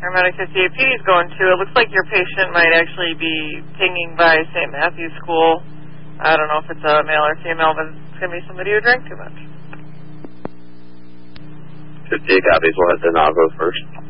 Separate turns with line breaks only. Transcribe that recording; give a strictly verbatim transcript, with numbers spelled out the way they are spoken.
Paramedic C A P is going to. It looks like your patient might actually be pinging by Saint Matthew's School. I don't know if it's a male or female, but it's going to be somebody who drank too much.
fifty-eight copies. We'll head to Nago first.